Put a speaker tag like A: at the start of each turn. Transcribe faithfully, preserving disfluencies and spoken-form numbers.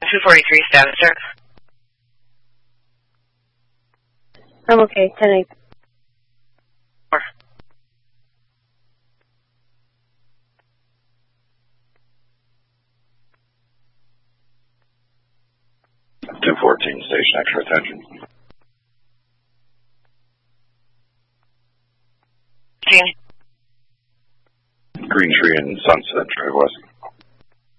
A: two forty-three status, sir.
B: I'm okay, ten eight.
C: two fourteen, station extra attention.
A: Gene.
C: Green Tree and Sunset, drive west.